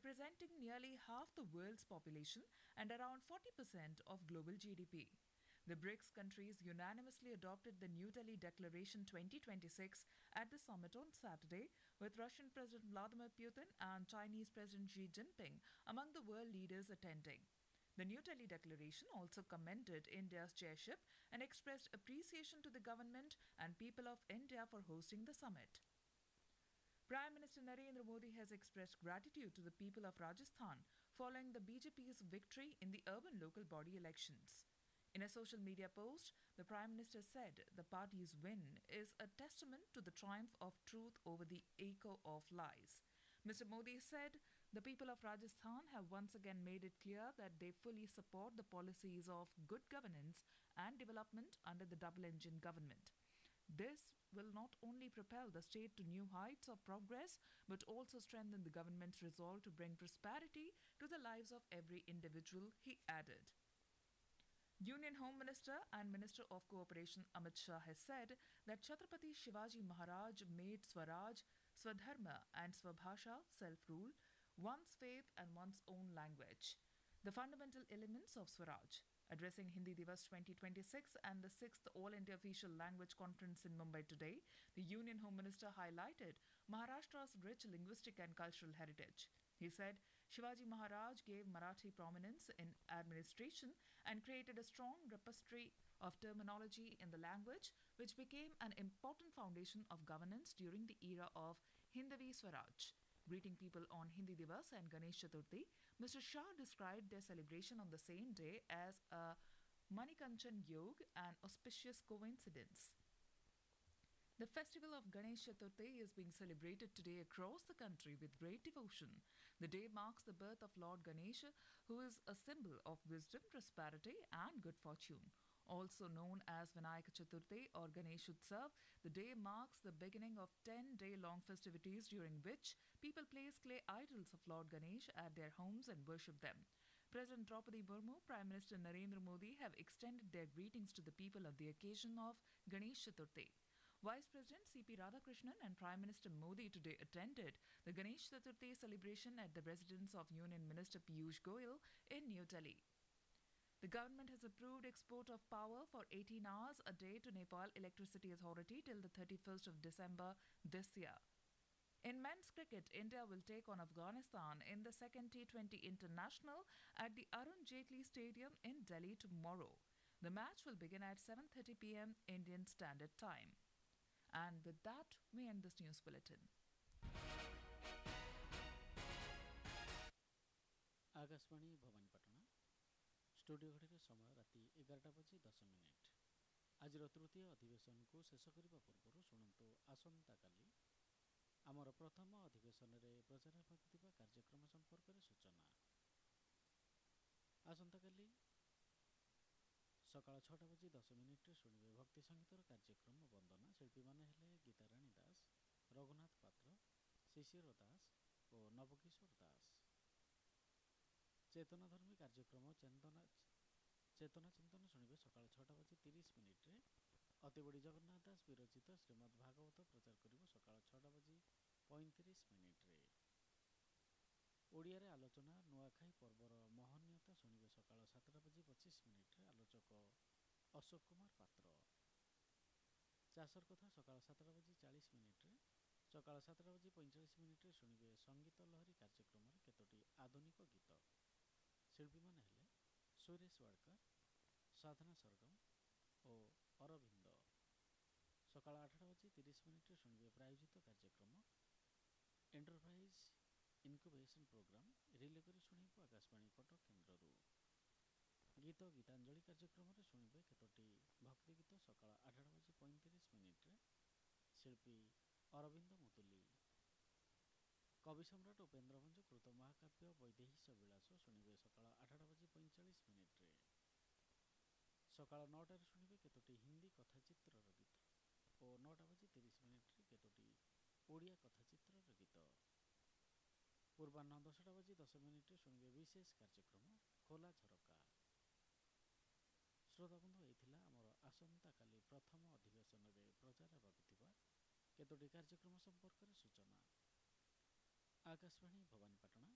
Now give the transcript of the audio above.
representing nearly half the world's population and around 40% of global GDP. The BRICS countries unanimously adopted the New Delhi Declaration 2026 at the summit on Saturday, with Russian President Vladimir Putin and Chinese President Xi Jinping among the world leaders attending. The New Delhi Declaration also commended India's chairship and expressed appreciation to the government and people of India for hosting the summit. Prime Minister Narendra Modi has expressed gratitude to the people of Rajasthan following the BJP's victory in the urban local body elections. In a social media post, the Prime Minister said the party's win is a testament to the triumph of truth over the echo of lies. Mr. Modi said the people of Rajasthan have once again made it clear that they fully support the policies of good governance and development under the double engine government. This will not only propel the state to new heights of progress, but also strengthen the government's resolve to bring prosperity to the lives of every individual, he added. Union Home Minister and Minister of Cooperation Amit Shah has said that Chhatrapati Shivaji Maharaj made Swaraj, Swadharma and Swabhasha self-rule, one's faith and one's own language. The fundamental elements of Swaraj. Addressing Hindi Divas 2026 and the 6th All India Official Language Conference in Mumbai today, the Union Home Minister highlighted Maharashtra's rich linguistic and cultural heritage. He said Shivaji Maharaj gave Marathi prominence in administration and created a strong repository of terminology in the language, which became an important foundation of governance during the era of Hindavi Swaraj. Greeting people on Hindi Divas and Ganesh Chaturthi, Mr. Shah described their celebration on the same day as a Manikanchan Yog, an auspicious coincidence. The festival of Ganesh Chaturthi is being celebrated today across the country with great devotion. The day marks the birth of Lord Ganesha, who is a symbol of wisdom, prosperity, and good fortune. Also known as Vinayaka Chaturthi or Ganesh Utsav, the day marks the beginning of 10-day-long festivities during which people place clay idols of Lord Ganesh at their homes and worship them. President Draupadi Murmu, Prime Minister Narendra Modi have extended their greetings to the people on the occasion of Ganesh Chaturthi. Vice President C.P. Radhakrishnan and Prime Minister Modi today attended the Ganesh Chaturthi celebration at the residence of Union Minister Piyush Goyal in New Delhi. The government has approved export of power for 18 hours a day to Nepal Electricity Authority till the 31st of December this year. In men's cricket, India will take on Afghanistan in the second T20 International at the Arun Jaitley Stadium in Delhi tomorrow. The match will begin at 7:30 p.m. Indian Standard Time. And with that, we end this news bulletin. Akashvani Bhawanipatna studio घड़ी समय राति 11 बजे 10 minute. आज तृतीय अधिवेशन को शेष करने पूर्व शुणु आसंता काली आमर प्रथम अधिवेशन में प्रचार होगा कार्यक्रम संपर्क में सूचना। आसंता काली सकाळ 6टा बजे 10 मिनिट शुणिबे भक्ति संगीतर कार्यक्रम वंदना। शिल्पी माने हेले गीताराणी दास, रघुनाथ पात्र, शिशिर दास और नवकिशोर दास। चेतनाधर्मी कार्यक्रम चेतना चिंतन शुणिबे सकाळ 6टा बजे 30 मिनिट रे। अतिबड़ी जगन्नाथ दास विरचित श्रीमद् भागवत प्रचार करिबो सकाळ 6टा बजे 35 मिनिट रे। ओडिया रे आलोचना नुआखाई पर्वर महनीयता शुणिबे सकाळ 7टा बजे 25 मिनिट रे। आलोचक अशोक कुमार पात्र। चाषर कथा सकाळ 7टा बजे 40 मिनिट रे। सकाळ 7टा बजे 45 मिनिट रे शुणिबे संगीत लहरी कार्यक्रम रे केतोटी आधुनिक गीत। शिल्पी माने हेले सुरेश वाडकर, साधना सरगम और अरविंद। सकाळ 8टा बजे 30 मिनिट रे शुणिबे प्रायोजित कार्यक्रम एंटरप्राइज इनक्यूबेशन प्रोग्राम रिले कर शुणु आकाशवाणी कटक केन्द्र। गीत गीतांजलि कार्यक्रम में शुणिबे केतोटी भक्ति गीत। सकाळ 8टा बजे 35 मिनिट रे। शिल्पी अरविंद मुतुली। कवि सम्राट उपेन्द्र भंज कृत महाकाव्य वैदेहीश विलास शुणिबे सकाळ 8टा बजे 45 मिनिट रे। सकाळ 9टार शुणिबे केतोटी हिंदी कथाचित्र गीत और 9टा बजे 30 मिनिट रे केतोटी ओडिया कथाचित्र गीत। पूर्वाह्न 10टा बजे 10 मिनिट रे शुणिबे विशेष कार्यक्रम खोला झरका। श्रोता बंधु एथिला हमर आसंता काली प्रथम अधिवेशन रे प्रचार हेबाकुथिबा केतोटी कार्यक्रम संपर्क में सूचना। आकाशवाणी भवानीपाटना